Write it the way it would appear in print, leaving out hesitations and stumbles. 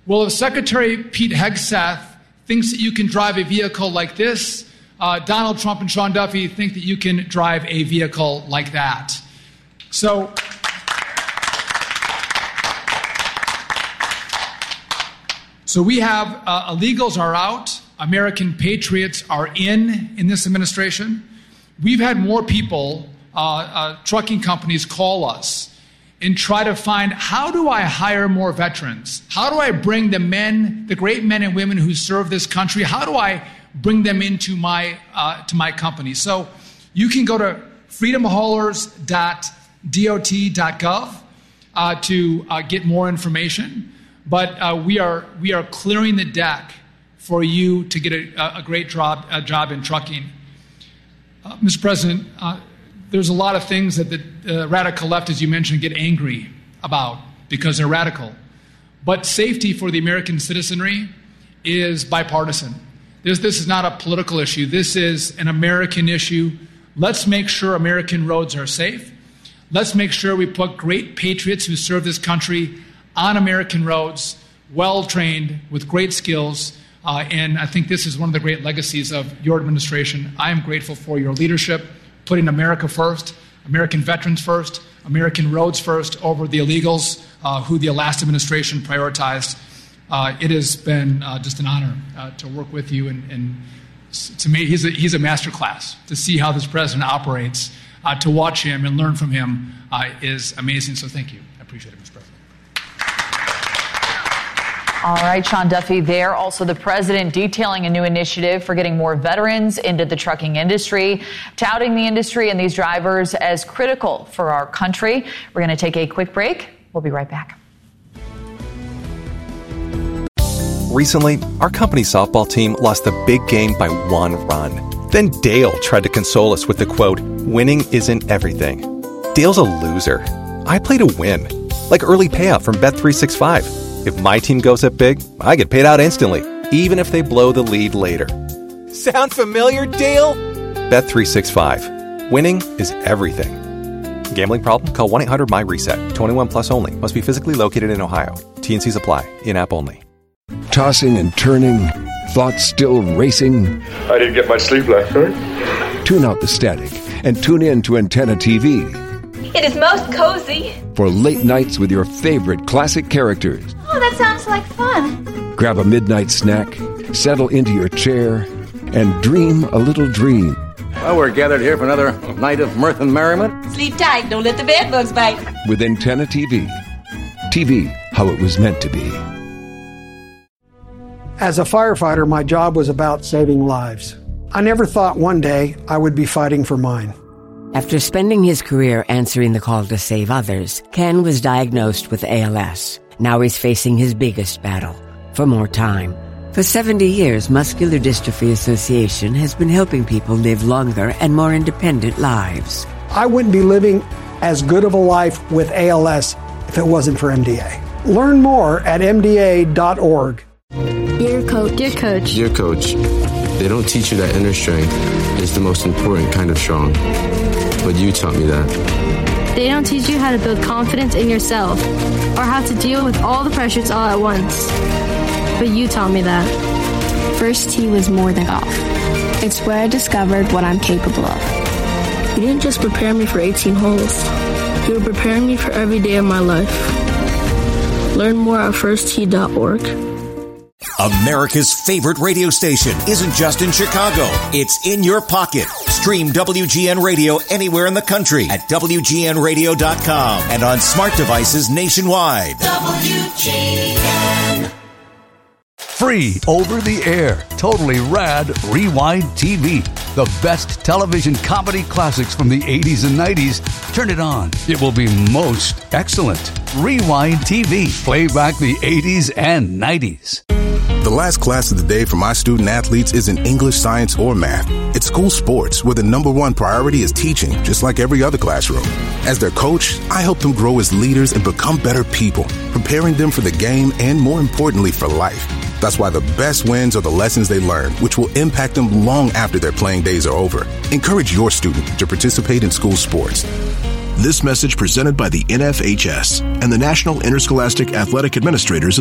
Well, if Secretary Pete Hegseth thinks that you can drive a vehicle like this, Donald Trump and Sean Duffy think that you can drive a vehicle like that. So we have illegals are out. American patriots are in this administration. We've had more people, trucking companies, call us and try to find, how do I hire more veterans? How do I bring the great men and women who serve this country, how do I bring them into my company? So you can go to freedomhaulers.dot.gov to get more information. But we are clearing the deck for you to get a great job in trucking. Mr. President, there's a lot of things that the radical left, as you mentioned, get angry about because they're radical. But safety for the American citizenry is bipartisan. This is not a political issue. This is an American issue. Let's make sure American roads are safe. Let's make sure we put great patriots who serve this country on American roads, well-trained, with great skills. And I think this is one of the great legacies of your administration. I am grateful for your leadership, putting America first, American veterans first, American roads first over the illegals who the last administration prioritized. It has been just an honor to work with you. And to me, he's a master class. To see how this president operates, to watch him and learn from him is amazing. So thank you. I appreciate it, Mr. President. All right, Sean Duffy there. Also, the president detailing a new initiative for getting more veterans into the trucking industry, touting the industry and these drivers as critical for our country. We're going to take a quick break. We'll be right back. Recently, our company's softball team lost the big game by 1 run. Then Dale tried to console us with the quote, "Winning isn't everything." Dale's a loser. I play to win, like early payout from Bet365. If my team goes up big, I get paid out instantly, even if they blow the lead later. Sound familiar, Dale? Bet365. Winning is everything. Gambling problem? Call 1-800-MY-RESET. 21 plus only. Must be physically located in Ohio. T&Cs apply. In-app only. Tossing and turning, thoughts still racing. I didn't get much sleep last night. Tune out the static and tune in to Antenna TV. It is most cozy. For late nights with your favorite classic characters. Oh, that sounds like fun. Grab a midnight snack, settle into your chair, and dream a little dream. Well, we're gathered here for another night of mirth and merriment. Sleep tight, don't let the bed bugs bite. With Antenna TV. TV, how it was meant to be. As a firefighter, my job was about saving lives. I never thought one day I would be fighting for mine. After spending his career answering the call to save others, Ken was diagnosed with ALS. Now he's facing his biggest battle, for more time. For 70 years, Muscular Dystrophy Association has been helping people live longer and more independent lives. I wouldn't be living as good of a life with ALS if it wasn't for MDA. Learn more at MDA.org. Dear Coach. Dear Coach. Dear Coach, they don't teach you that inner strength is the most important kind of strong. But you taught me that. They don't teach you how to build confidence in yourself or how to deal with all the pressures all at once. But you taught me that. First tee was more than golf. It's where I discovered what I'm capable of. You didn't just prepare me for 18 holes. You were preparing me for every day of my life. Learn more at firsttee.org. America's favorite radio station isn't just in Chicago. It's in your pocket. Stream WGN Radio anywhere in the country at WGNradio.com and on smart devices nationwide. WGN. Free over the air, totally rad Rewind TV. The best television comedy classics from the 80s and 90s. Turn it on. It will be most excellent. Rewind TV. Play back the 80s and 90s. The last class of the day for my student athletes isn't English, science, or math. It's school sports, where the number one priority is teaching, just like every other classroom. As their coach, I help them grow as leaders and become better people, preparing them for the game and, more importantly, for life. That's why the best wins are the lessons they learn, which will impact them long after their playing days are over. Encourage your student to participate in school sports. This message presented by the NFHS and the National Interscholastic Athletic Administrators